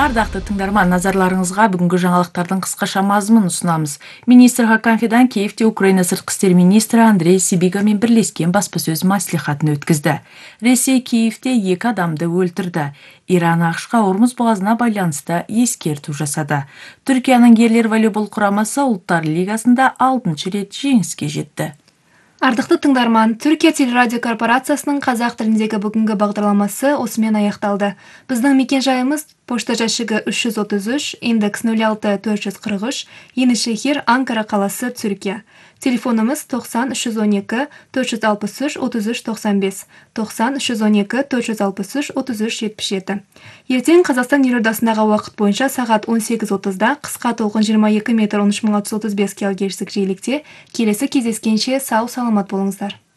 Ардақты тыңдарман, назарларыңызға бүгінгі жаңалықтардың қысқаша мазмұнын ұсынамыз. Министр Хакан Фидан Киевте Украина сыртқы істер министрі Андрей Сибигамен бірлескен баспасөз мәслихатын өткізді. Ресей Киевте 2 адамды өлтірді. Иран ақшқа Ормұз бұғазына байланысты ескерту жасады. Түркияның ерлер волейбол құрамасы Ұлттар лигасында 6-шы рет жеңіске жетті. Ардақты тыңдарман, Түркия телерадио корпорациясының қазақ тіліндегі бүгінгі бағдарламасы осымен аяқталды. Біздің мекен жайымыз пошта жәшігі 333, индекс 06443, Енішехир, Анкара қаласы, Түркия. Телефонымыз 90 312 463 33 95, 90 312 463 33 77. Ертең Қазақстан елордасындағы уақыт бойынша сағат 18:30-да қысқа толқын 22 метр 13635 килогерцтік жиілікте келесі кездескенше сау саламат болыңыздар.